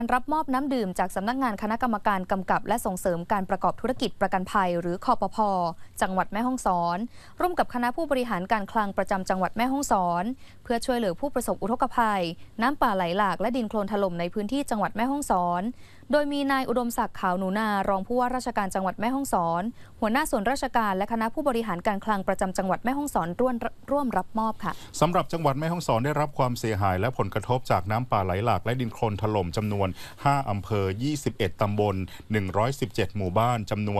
รับมอบน้ำดื่มจากสำนักงานคณะกรรมการกำกับและส่งเสริมการประกอบธุรกิจประกันภัยหรือคปภ.จังหวัดแม่ฮ่องสอนร่วมกับคณะผู้บริหารการคลังประจำจังหวัดแม่ฮ่องสอนเพื่อช่วยเหลือผู้ประสบอุทกภัยน้ำป่าไหลหลากและดินโคลนถล่มในพื้นที่จังหวัดแม่ฮ่องสอนโดยมีนายอุดมศักดิ์ขาวหนูนารองผู้ว่าราชการจังหวัดแม่ฮ่องสอนหัวหน้าส่วนราชการและคณะผู้บริหารการคลังประจำจังหวัดแม่ฮ่องสอนร่วมรับมอบค่ะสำหรับจังหวัดแม่ฮ่องสอนได้รับความเสียหายและผลกระทบจากน้ำป่าไหลหลากและดินโคลนถล่มจำนวน5อำเภอ21ตำบล117หมู่บ้านจำนวน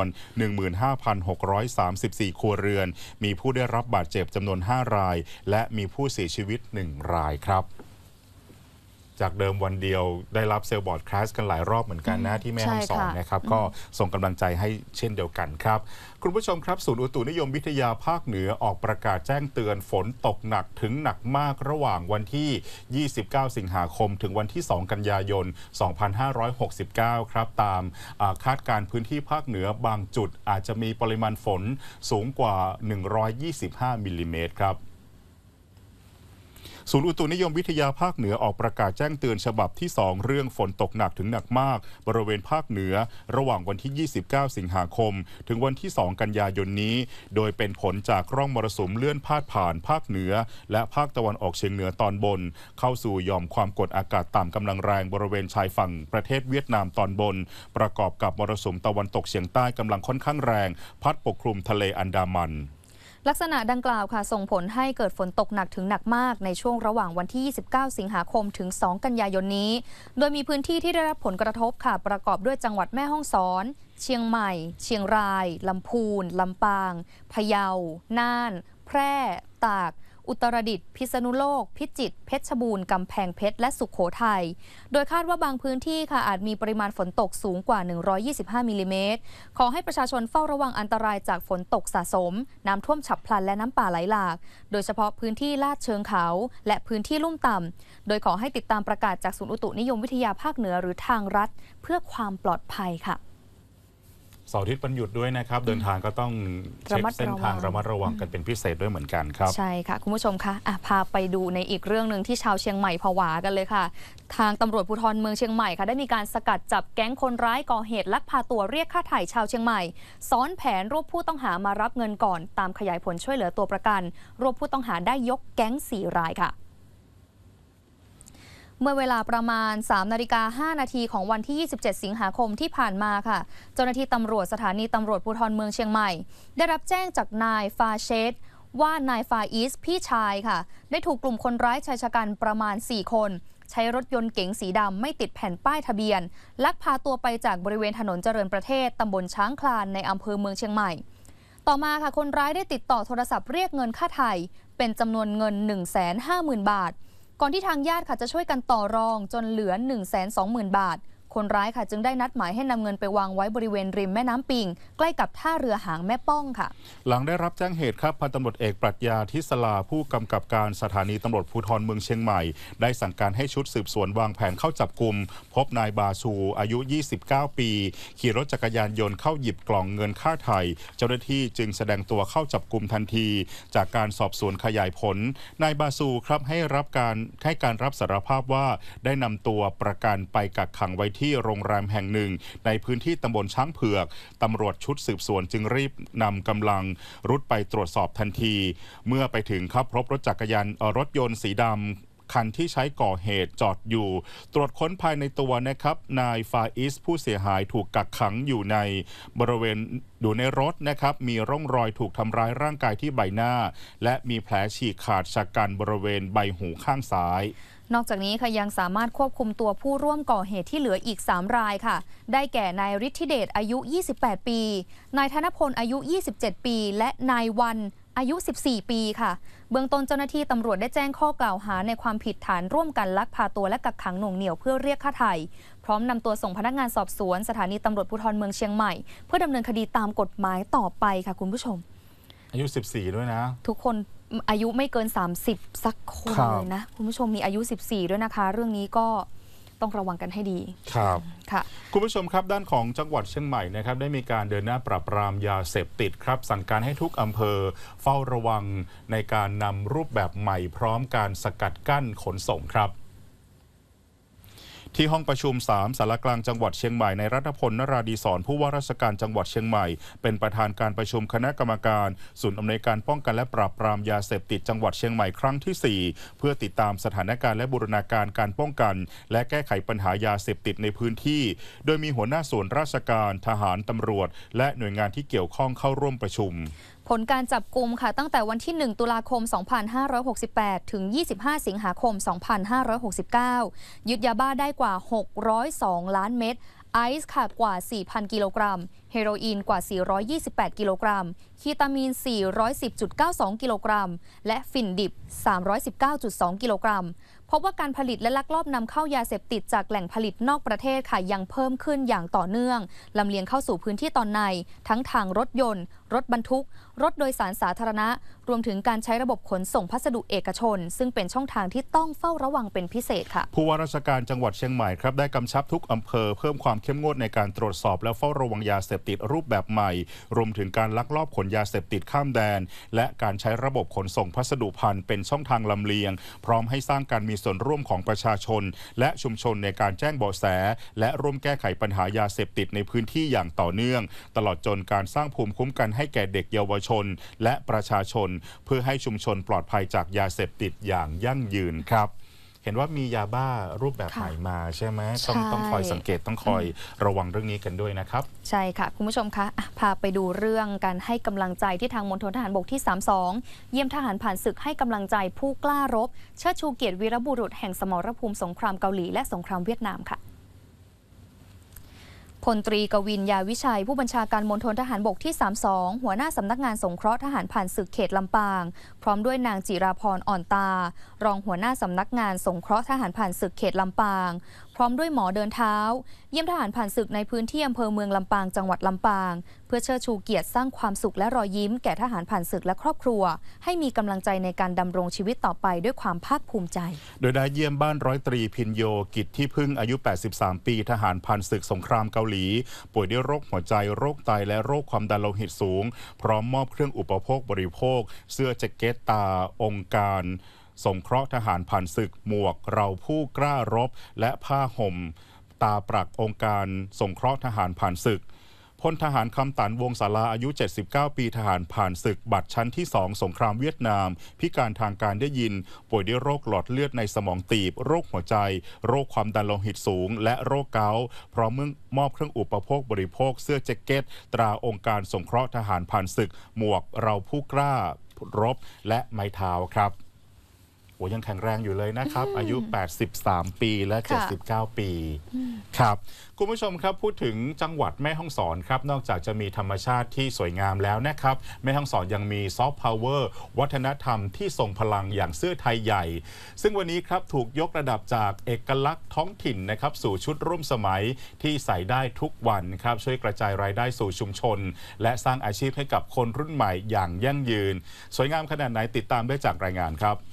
15,634 ครัวเรือนมีผู้ได้รับบาดเจ็บจำนวน5รายและมีผู้เสียชีวิต1รายครับจากเดิมวันเดียวได้รับเซลล์บอร์ดคลาสกันหลายรอบเหมือนกันนะที่แม่ฮ่องสอนนะครับก็ส่งกำลังใจให้เช่นเดียวกันครับคุณผู้ชมครับศูนย์อุตุนิยมวิทยาภาคเหนือออกประกาศแจ้งเตือนฝนตกหนักถึงหนักมากระหว่างวันที่ 29 สิงหาคมถึงวันที่ 2 กันยายน 2569 ครับตามคาดการณ์พื้นที่ภาคเหนือบางจุดอาจจะมีปริมาณฝนสูงกว่า 125 มิลลิเมตรครับศูนย์อุตุนิยมวิทยาภาคเหนือออกประกาศแจ้งเตือนฉบับที่2เรื่องฝนตกหนักถึงหนักมากบริเวณภาคเหนือระหว่างวันที่ 29 สิงหาคมถึงวันที่ 2 กันยายนนี้โดยเป็นผลจากร่องมรสุมเลื่อนพาดผ่านภาคเหนือและภาคตะวันออกเฉียงเหนือตอนบนเข้าสู่หย่อมความกดอากาศต่ำกำลังแรงบริเวณชายฝั่งประเทศเวียดนามตอนบนประกอบกับมรสุมตะวันตกเฉียงใต้กำลังค่อนข้างแรงพัดปกคลุมทะเลอันดามันลักษณะดังกล่าวค่ะส่งผลให้เกิดฝนตกหนักถึงหนักมากในช่วงระหว่างวันที่ 29 สิงหาคมถึง 2 กันยายนนี้ โดยมีพื้นที่ที่ได้รับผลกระทบค่ะประกอบด้วยจังหวัดแม่ฮ่องสอนเชียงใหม่เชียงรายลำพูนลำปางพะเยาน่านแพร่ตากอุตรดิตถ์พิษณุโลกพิจิตรเพชรบูรณ์กำแพงเพชรและสุโขทัยโดยคาดว่าบางพื้นที่ค่ะอาจมีปริมาณฝนตกสูงกว่า125มิลลิเมตรขอให้ประชาชนเฝ้าระวังอันตรายจากฝนตกสะสมน้ำท่วมฉับพลันและน้ำป่าไหลหลากโดยเฉพาะพื้นที่ลาดเชิงเขาและพื้นที่ลุ่มต่ำโดยขอให้ติดตามประกาศจากศูนย์อุตุนิยมวิทยาภาคเหนือหรือทางรัฐเพื่อความปลอดภัยค่ะเสาร์อาทิตย์วันหยุดด้วยนะครับเดินทางก็ต้องเช็คเส้นทางระมัดระวังกันเป็นพิเศษด้วยเหมือนกันครับใช่ค่ะคุณผู้ชมคะพาไปดูในอีกเรื่องหนึ่งที่ชาวเชียงใหม่ผวากันเลยค่ะทางตำรวจภูธรเมืองเชียงใหม่ค่ะได้มีการสกัดจับแก๊งคนร้ายก่อเหตุลักพาตัวเรียกค่าไถ่ชาวเชียงใหม่ซ้อนแผนรวบผู้ต้องหามารับเงินก่อนตามขยายผลช่วยเหลือตัวประกันรวบผู้ต้องหาได้ยกแก๊ง4 รายค่ะเมื่อเวลาประมาณ 3:05 นาทีของวันที่ 27 สิงหาคมที่ผ่านมาค่ะเจ้าหน้าที่ตำรวจสถานีตำรวจภูธรเมืองเชียงใหม่ได้รับแจ้งจากนายฟาเชตว่านายฟาอิสพี่ชายค่ะได้ถูกกลุ่มคนร้ายชายชะกันประมาณ 4 คนใช้รถยนต์เก๋งสีดำไม่ติดแผ่นป้ายทะเบียนลักพาตัวไปจากบริเวณถนนเจริญประเทศตำบลช้างคลานในอำเภอเมืองเชียงใหม่ต่อมาค่ะคนร้ายได้ติดต่อโทรศัพท์เรียกเงินค่าไถ่เป็นจำนวนเงิน 150,000 บาทก่อนที่ทางญาติค่ะจะช่วยกันต่อรองจนเหลือ 120,000 บาทคนร้ายค่ะจึงได้นัดหมายให้นำเงินไปวางไว้บริเวณริมแม่น้ำปิงใกล้กับท่าเรือหางแม่ป้องค่ะหลังได้รับแจ้งเหตุครับพันตำรวจเอกปรัชญาทิศลาผู้กำกับการสถานีตำรวจภูธรเมืองเชียงใหม่ได้สั่งการให้ชุดสืบสวนวางแผนเข้าจับกุมพบนายบาชูอายุ29ปีขี่รถจักรยานยนต์เข้าหยิบกล่องเงินค่าไถ่เจ้าหน้าที่จึงแสดงตัวเข้าจับกุมทันทีจากการสอบสวนขยายผลนายบาชูครับให้การรับสารภาพว่าได้นำตัวประกันไปกักขังไว้ที่โรงแรมแห่งหนึ่งในพื้นที่ตำบลช้างเผือกตำรวจชุดสืบสวนจึงรีบนำกำลังรุดไปตรวจสอบทันทีเมื่อไปถึงครับพบรถยนต์สีดำคันที่ใช้ก่อเหตุจอดอยู่ตรวจค้นภายในตัวนะครับนายฟาอิสผู้เสียหายถูกกักขังอยู่ในบริเวณอยู่ในรถนะครับมีร่องรอยถูกทำร้ายร่างกายที่ใบหน้าและมีแผลฉีกขาดชะกันบริเวณใบหูข้างซ้ายนอกจากนี้ค่ะยังสามารถควบคุมตัวผู้ร่วมก่อเหตุที่เหลืออีก3 รายค่ะได้แก่นายฤทธิเดชอายุ28ปีนายธนพลอายุ27ปีและนายวันอายุ14ปีค่ะเบื้องต้นเจ้าหน้าที่ตำรวจได้แจ้งข้อกล่าวหาในความผิดฐานร่วมกันลักพาตัวและกักขังหน่วงเหนี่ยวเพื่อเรียกค่าไถ่พร้อมนำตัวส่งพนักงานสอบสวนสถานีตำรวจภูธรเมืองเชียงใหม่เพื่อดำเนินคดีตามกฎหมายต่อไปค่ะคุณผู้ชมอายุ14ด้วยนะทุกคนอายุไม่เกิน30สักคนเลยนะคุณผู้ชมมีอายุ14ด้วยนะคะเรื่องนี้ก็ต้องระวังกันให้ดีครับค่ะคุณผู้ชมครับด้านของจังหวัดเชียงใหม่นะครับได้มีการเดินหน้าปราบปรามยาเสพติดครับสั่งการให้ทุกอำเภอเฝ้าระวังในการนำรูปแบบใหม่พร้อมการสกัดกั้นขนส่งครับที่ห้องประชุม3สารกลางจังหวัดเชียงใหม่ในรัฐพลนราดีศรผู้ว่าราชการจังหวัดเชียงใหม่เป็นประธานการประชุมคณะกรรมการศูนย์อำนวยการป้องกันและปราบปรามยาเสพติดจังหวัดเชียงใหม่ครั้งที่4เพื่อติดตามสถานการณ์และบูรณาการการป้องกันและแก้ไขปัญหายาเสพติดในพื้นที่โดยมีหัวหน้าส่วนราชการทหารตำรวจและหน่วยงานที่เกี่ยวข้องเข้าร่วมประชุมผลการจับกุมค่ะตั้งแต่วันที่1ตุลาคม2568ถึง25สิงหาคม2569ยึดยาบ้าได้กว่า602ล้านเม็ดไอซ์ค่ะกว่า 4,000 กิโลกรัมเฮโรอีนกว่า428กิโลกรัมคีตามีน 410.92 กิโลกรัมและฝิ่นดิบ 319.2 กิโลกรัมพบว่าการผลิตและลักลอบนำเข้ายาเสพติดจากแหล่งผลิตนอกประเทศค่ะยังเพิ่มขึ้นอย่างต่อเนื่องลำเลียงเข้าสู่พื้นที่ตอนในทั้งทางรถยนต์รถบรรทุกรถโดยสารสาธารณะรวมถึงการใช้ระบบขนส่งพัสดุเอกชนซึ่งเป็นช่องทางที่ต้องเฝ้าระวังเป็นพิเศษค่ะผู้ว่าราชการจังหวัดเชียงใหม่ครับได้กำชับทุกอำเภอเพิ่มความเข้มงวดในการตรวจสอบและเฝ้าระวังยาเสพติดรูปแบบใหม่รวมถึงการลักลอบขนยาเสพติดข้ามแดนและการใช้ระบบขนส่งพัสดุภัณฑ์เป็นช่องทางลำเลียงพร้อมให้สร้างการมีส่วนร่วมของประชาชนและชุมชนในการแจ้งเบาะแสและร่วมแก้ไขปัญหายาเสพติดในพื้นที่อย่างต่อเนื่องตลอดจนการสร้างภูมิคุ้มกันให้แก่เด็กเยาวชนและประชาชนเพื่อให้ชุมชนปลอดภัยจากยาเสพติดอย่างยั่งยืนครับเห็นว่ามียาบ้ารูปแบบใหม่มาใช่ไหมต้องคอยสังเกตต้องคอยระวังเรื่องนี้กันด้วยนะครับใช่ค่ะคุณผู้ชมคะพาไปดูเรื่องการให้กำลังใจที่ทางมณฑลทหารบกที่32เยี่ยมทหารผ่านศึกให้กำลังใจผู้กล้ารบเชิดชูเกียรติวีรบุรุษแห่งสมรภูมิสงครามเกาหลีและสงครามเวียดนามค่ะพลตรีกวินยาวิชัยผู้บัญชาการมณฑลทหารบกที่32หัวหน้าสำนักงานสงเคราะห์ทหารผ่านศึกเขตลำปางพร้อมด้วยนางจิราพรอ่อนตารองหัวหน้าสำนักงานสงเคราะห์ทหารผ่านศึกเขตลำปางพร้อมด้วยหมอเดินเท้าเยี่ยมทหารผ่านศึกในพื้นที่อำเภอเมืองลำปางจังหวัดลำปางเพื่อเชิดชูเกียรติสร้างความสุขและรอยยิ้มแก่ทหารผ่านศึกและครอบครัวให้มีกำลังใจในการดำรงชีวิตต่อไปด้วยความภาคภูมิใจโดยได้เยี่ยมบ้านร้อยตรีพินโยกิจที่พึ่งอายุ83ปีทหารผ่านศึกสงครามเกาหลีป่วยด้วยโรคหัวใจโรคไตและโรคความดันโลหิตสูงพร้อมมอบเครื่องอุปโภคบริโภคเสื้อแจ็คเก็ตตาองค์การสงเคราะห์ทหารผ่านศึกหมวกเราผู้กล้ารบและผ้าห่มตาปรักองค์การสงเคราะห์ทหารผ่านศึกพลทหารคำตันวงศาลาอายุ79ปีทหารผ่านศึกบัตรชั้นที่2สงครามเวียดนามพิการทางการได้ยินป่วยด้วยโรคหลอดเลือดในสมองตีบโรคหัวใจโรคความดันโลหิตสูงและโรคเกาต์พร้อมมอบเครื่องอุปโภคบริโภคเสื้อแจ็คเก็ตตราองค์การสงเคราะห์ทหารผ่านศึกหมวกเราผู้กล้ารบและไม้เท้าครับยังแข็งแรงอยู่เลยนะครับอายุ83ปีและ79ปีครับคุณผู้ชมครับพูดถึงจังหวัดแม่ฮ่องสอนครับนอกจากจะมีธรรมชาติที่สวยงามแล้วนะครับแม่ฮ่องสอนยังมีซอฟต์พาวเวอร์วัฒนธรรมที่ทรงพลังอย่างเสื้อไทยใหญ่ซึ่งวันนี้ครับถูกยกระดับจากเอกลักษณ์ท้องถิ่นนะครับสู่ชุดร่วมสมัยที่ใส่ได้ทุกวันครับช่วยกระจายรายได้สู่ชุมชนและสร้างอาชีพให้กับคนรุ่นใหม่อย่างยั่งยืนสวยงามขนาดไหนติดตามได้จากรายงานครับ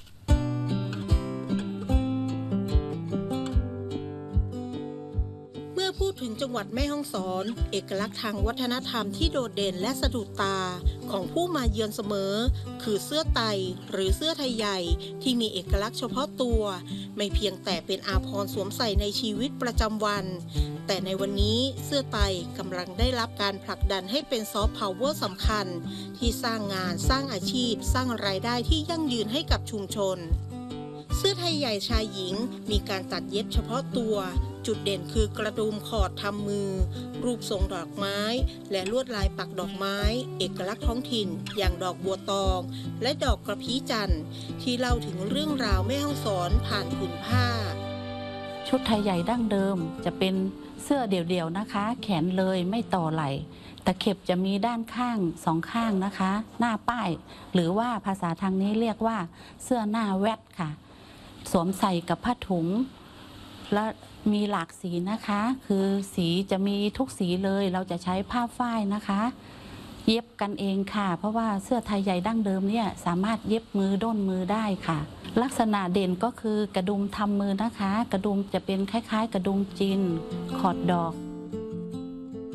พูดถึงจังหวัดแม่ฮ่องสอนเอกลักษณ์ทางวัฒนธรรมที่โดดเด่นและสะดุดตาของผู้มาเยือนเสมอคือเสื้อไตหรือเสื้อไทยใหญ่ที่มีเอกลักษณ์เฉพาะตัวไม่เพียงแต่เป็นอาภรณ์สวมใส่ในชีวิตประจำวันแต่ในวันนี้เสื้อไตกำลังได้รับการผลักดันให้เป็นซอฟต์พาวเวอร์สำคัญที่สร้างงานสร้างอาชีพสร้างรายได้ที่ยั่งยืนให้กับชุมชนเสื้อไทยใหญ่ชายหญิงมีการตัดเย็บเฉพาะตัวจุดเด่นคือกระดุมขอดทำมือรูปทรงดอกไม้และลวดลายปักดอกไม้เอกลักษณ์ท้องถิ่นอย่างดอกบัวตองและดอกกระพี้จันทร์ที่เล่าถึงเรื่องราวแม่ฮ่องสอนผ่านผืนผ้าชุดไทยใหญ่ดั้งเดิมจะเป็นเสื้อเดี่ยวๆนะคะแขนเลยไม่ต่อไหล่ตะเข็บจะมีด้านข้างสองข้างนะคะหน้าป้ายหรือว่าภาษาทางนี้เรียกว่าเสื้อหน้าแวดค่ะสวมใส่กับผ้าถุงและมีหลากสีนะคะคือสีจะมีทุกสีเลยเราจะใช้ผ้าฝ้ายนะคะเย็บกันเองค่ะเพราะว่าเสื้อไทยใหญ่ดั้งเดิมเนี่ยสามารถเย็บมือด้นมือได้ค่ะลักษณะเด่นก็คือกระดุมทำมือนะคะกระดุมจะเป็นคล้ายๆกระดุมจีนขอดดอก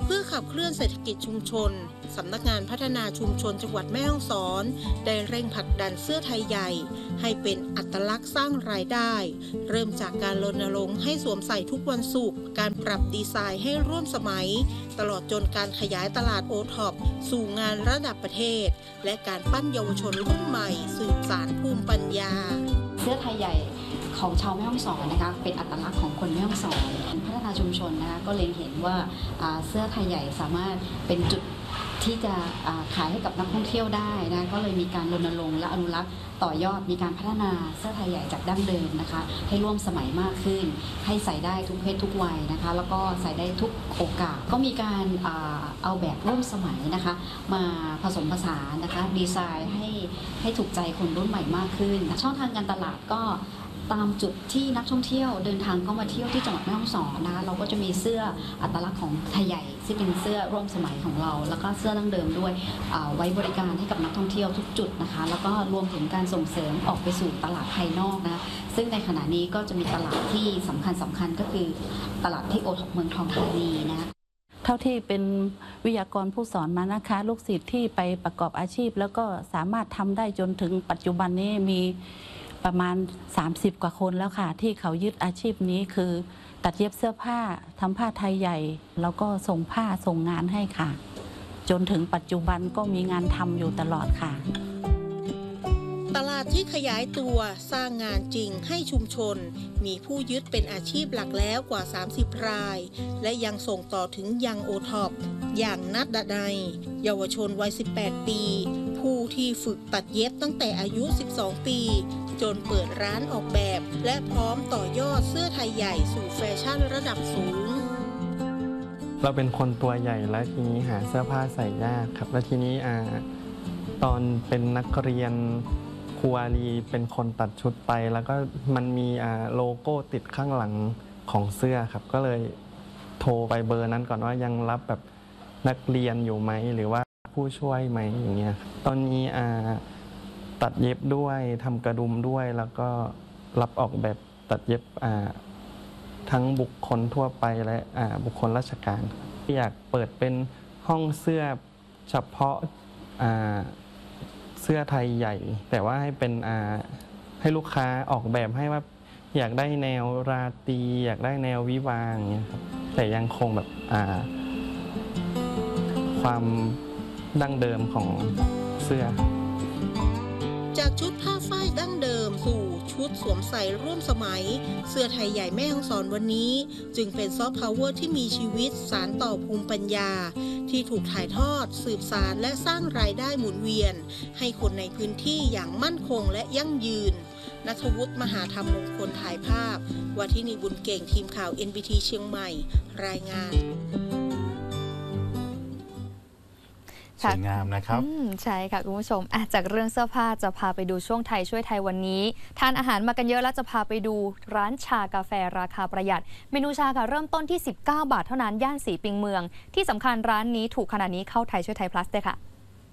เพื่อขับเคลื่อนเศรษฐกิจชุมชนสำนักงานพัฒนาชุมชนจังหวัดแม่ฮ่องสอนได้เร่งผลักดันเสื้อไทยใหญ่ให้เป็นอัตลักษณ์สร้างรายได้เริ่มจากการรณรงค์ให้สวมใส่ทุกวันศุกร์การปรับดีไซน์ให้ร่วมสมัยตลอดจนการขยายตลาดโอท็อปสู่งานระดับประเทศและการปั้นเยาวชนรุ่นใหม่สืบสานภูมิปัญญาเสื้อไทยใหญ่ของชาวแม่ฮ่องสอนนะคะเป็นอัตลักษณ์ของคนแม่ฮ่องสอนพัฒนาชุมชนนะคะก็เล็งเห็นว่าเสื้อไทยใหญ่สามารถเป็นจุดที่จะขายให้กับนักท่องเที่ยวได้นะก็เลยมีการรณรงค์และอนุรักษ์ต่อยอดมีการพัฒนาเสื้อไทยใหญ่จากดั้งเดิมนะคะให้ร่วมสมัยมากขึ้นให้ใส่ได้ทุกเพศทุกวัยนะคะแล้วก็ใส่ได้ทุกโอกาสก็มีการเอาแบบร่วมสมัยนะคะมาผสมผสานนะคะดีไซน์ให้ถูกใจคนรุ่นใหม่มากขึ้นช่องทางการตลาดก็ตามจุดที่นักท่องเที่ยวเดินทางเข้ามาเที่ยวที่จังหวัดแม่ฮ่องสอนนะคะเราก็จะมีเสื้ออัตลักษณ์ของไทยใหญ่ซึ่งเป็นเสื้อร่วมสมัยของเราแล้วก็เสื้อดั้งเดิมด้วยไว้บริการให้กับนักท่องเที่ยวทุกจุดนะคะแล้วก็รวมถึงการส่งเสริมออกไปสู่ตลาดภายนอกนะซึ่งในขณะนี้ก็จะมีตลาดที่สำคัญก็คือตลาดที่โอท็อปเมืองทองธานีนะเท่าที่เป็นวิทยากรผู้สอนมานะคะลูกศิษย์ที่ไปประกอบอาชีพแล้วก็สามารถทำได้จนถึงปัจจุบันนี้มีประมาณ30กว่าคนแล้วค่ะที่เขายึดอาชีพนี้คือตัดเย็บเสื้อผ้าทำผ้าไทยใหญ่แล้วก็ส่งผ้าส่งงานให้ค่ะจนถึงปัจจุบันก็มีงานทำอยู่ตลอดค่ะตลาดที่ขยายตัวสร้างงานจริงให้ชุมชนมีผู้ยึดเป็นอาชีพหลักแล้วกว่า30รายและยังส่งต่อถึงยังโอท็อปอย่างนัดดะไนเยาวชนวัย18ปีผู้ที่ฝึกตัดเย็บตั้งแต่อายุ12ปีจนเปิดร้านออกแบบและพร้อมต่อยอดเสื้อไทยใหญ่สู่แฟชั่นระดับสูงเราเป็นคนตัวใหญ่และทีนี้หาเสื้อผ้าใส่ยากครับและทีนี้ตอนเป็นนักเรียนครูอารีเป็นคนตัดชุดไปแล้วก็มันมีโลโก้ติดข้างหลังของเสื้อครับก็เลยโทรไปเบอร์นั้นก่อนว่ายังรับแบบนักเรียนอยู่ไหมหรือว่าผู้ช่วยไหมอย่างเงี้ยตอนนี้ตัดเย็บด้วยทำกระดุมด้วยแล้วก็รับออกแบบตัดเย็บทั้งบุคคลทั่วไปและบุคคลราชการอยากเปิดเป็นห้องเสื้อเฉพาะเสื้อไทยใหญ่แต่ว่าให้เป็นให้ลูกค้าออกแบบให้ว่าอยากได้แนวราตรีอยากได้แนววิวาอย่างเงี้ยครับแต่ยังคงแบบความดั้งเดิมของเสื้อจากชุดผ้าฝ้ายดั้งเดิมสู่ชุดสวมใส่ร่วมสมัยเสื้อไทยใหญ่แม่ฮ่องสอนวันนี้จึงเป็นซอฟต์พาวเวอร์ที่มีชีวิตสานต่อภูมิปัญญาที่ถูกถ่ายทอดสืบสานและสร้างรายได้หมุนเวียนให้คนในพื้นที่อย่างมั่นคงและยั่งยืนณัฐวุฒิมหาธรรมมงคลถ่ายภาพวัฒนีบุญเก่งทีมข่าว NBT เชียงใหม่รายงานสวยงามนะครับใช่ค่ะคุณผู้ชมจากเรื่องเสื้อผ้าจะพาไปดูช่วงไทยช่วยไทยวันนี้ทานอาหารมากันเยอะแล้วจะพาไปดูร้านชากาแฟราคาประหยัดเมนูชาค่ะเริ่มต้นที่19 บาทเท่านั้นย่านสีปิงเมืองที่สำคัญร้านนี้ถูกขนาดนี้เข้าไทยช่วยไทย plus ด้วยค่ะ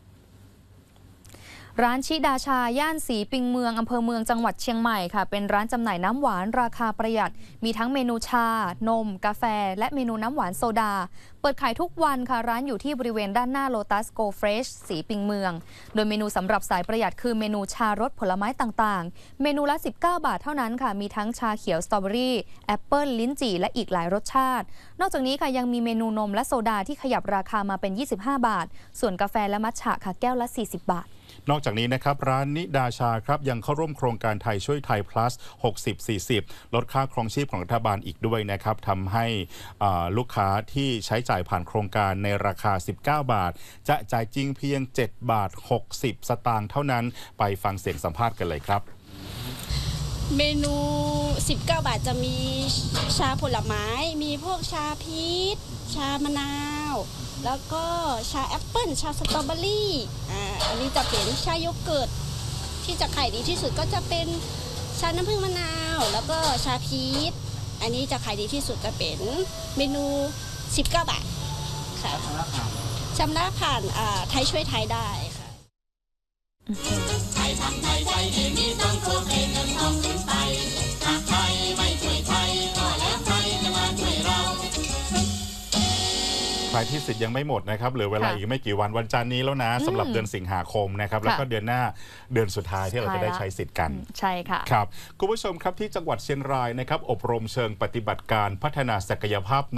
ร้านชิดาชาย่านสีปิงเมืองอำเภอเมืองจังหวัดเชียงใหม่ค่ะเป็นร้านจำหน่ายน้ำหวานราคาประหยัดมีทั้งเมนูชานมกาแฟและเมนูน้ำหวานโซดาเปิดขายทุกวันค่ะร้านอยู่ที่บริเวณด้านหน้าโลตัสโกเฟรชสีปิงเมืองโดยเมนูสำหรับสายประหยัดคือเมนูชารสผลไม้ต่างๆเมนูละ19 บาทเท่านั้นค่ะมีทั้งชาเขียวสตรอเบอรี่แอปเปิลลิ้นจี่และอีกหลายรสชาตินอกจากนี้ค่ะยังมีเมนูนมและโซดาที่ขยับราคามาเป็น25 บาทส่วนกาแฟและมัทฉะค่ะแก้วละ40 บาทนอกจากนี้นะครับร้านนิดาชาครับยังเข้าร่วมโครงการไทยช่วยไทย plus 60-40 ลดค่าครองชีพของรัฐบาลอีกด้วยนะครับทำให้ลูกค้าที่ใช้จ่ายผ่านโครงการในราคา19 บาทจะจ่ายจริงเพียง7 บาท 60 สตางค์เท่านั้นไปฟังเสียงสัมภาษณ์กันเลยครับเมนู19 บาทจะมีชาผลไม้มีพวกชาพีชชามะนาวแล้วก็ชาแอปเปิ้ลชาสตรอเบอรี่อันนี้จะเป็นชาโยเกิร์ตที่จะขายดีที่สุดก็จะเป็นชาน้ำผึ้งมะนาวแล้วก็ชาพีชอันนี้จะขายดีที่สุดจะเป็นเมนู19 บาทค่ะชำระผ่านไทยช่วยไทยได้ค่ะไทยทำไทยใจเองนี้ต้องโคเคนน้ำนองขึ้นไปหากไทยไม่ช่วยไทยก็แล้วใครจะมาช่วยเราใครที่สิทธิ์ยังไม่หมดนะครับเหลือเวลาอีกไม่กี่วันวันจันทร์นี้แล้วนะสำหรับเดือนสิงหาคมนะครับแล้วก็เดือนหน้าเดือนสุดท้ายที่เราจะได้ใช้สิทธิ์กันใช่ค่ะครับคุณผู้ชมครับที่จังหวัดเชียงรายนะครับอบรมเชิงปฏิบัติการพัฒนาศักยภาพ